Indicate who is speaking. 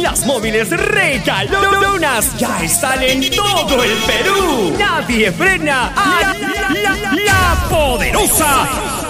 Speaker 1: Las móviles regalonas ya están en todo el Perú. Nadie frena a la poderosa